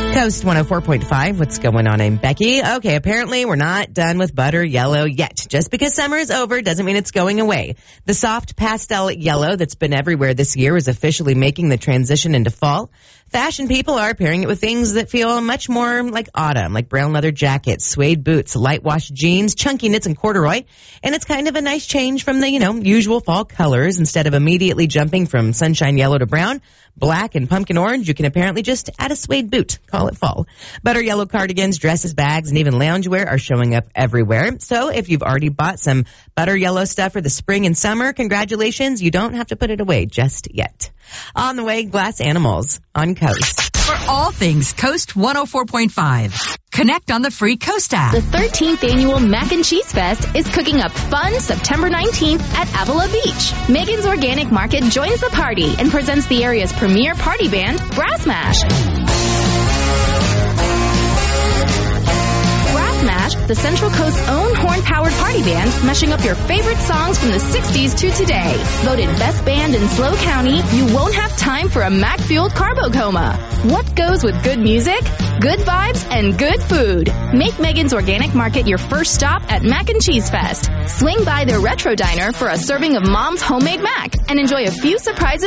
Coast 104.5. What's going on? I'm Becky. Okay, apparently we're not done with butter yellow yet. Just because summer is over doesn't mean it's going away. The soft pastel yellow that's been everywhere this year is officially making the transition into fall. Fashion people are pairing it with things that feel much more like autumn, like brown leather jackets, suede boots, light wash jeans, chunky knits, and corduroy. And it's kind of a nice change from the, usual fall colors. Instead of immediately jumping from sunshine yellow to brown, black, and pumpkin orange, you can apparently just add a suede boot. Call it fall. Butter yellow cardigans, dresses, bags, and even loungewear are showing up everywhere. So if you've already bought some butter yellow stuff for the spring and summer, congratulations. You don't have to put it away just yet. On the way, Glass Animals on Coast. For all things Coast 104.5, connect on the free Coast app. The 13th annual Mac and Cheese Fest is cooking up fun September 19th at Avila Beach. Megan's Organic Market joins the party and presents the area's premier party band, Brass Mash. Mash, the Central Coast's own horn-powered party band, mashing up your favorite songs from the 60s to today. Voted best band in SLO County, you won't have time for a Mac-fueled carbo coma. What goes with good music, good vibes, and good food? Make Megan's Organic Market your first stop at Mac and Cheese Fest. Swing by their retro diner for a serving of Mom's homemade mac and enjoy a few surprises